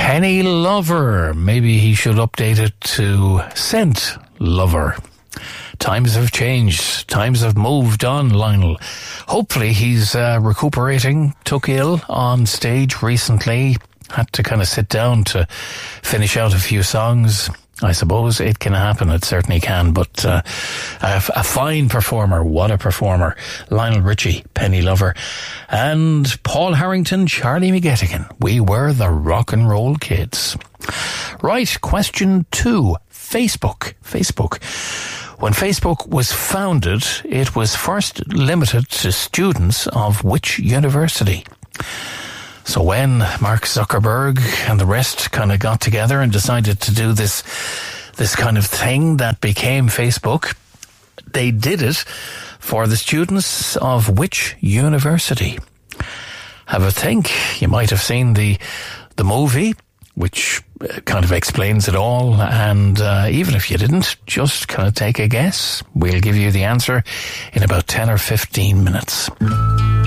Penny Lover. Maybe he should update it to Scent Lover. Times have changed. Times have moved on, Lionel. Hopefully he's recuperating. Took ill on stage recently. Had to kind of sit down to finish out a few songs. I suppose it can happen. It certainly can. But a fine performer. What a performer. Lionel Richie, Penny Lover. And Paul Harrington, Charlie McGettigan. We were the rock and roll kids. Right, question 2. Facebook. When Facebook was founded, it was first limited to students of which university? So when Mark Zuckerberg and the rest kind of got together and decided to do this kind of thing that became Facebook, they did it for the students of which university? Have a think. You might have seen the movie, which kind of explains it all. And even if you didn't, just kind of take a guess. We'll give you the answer in about 10 or 15 minutes.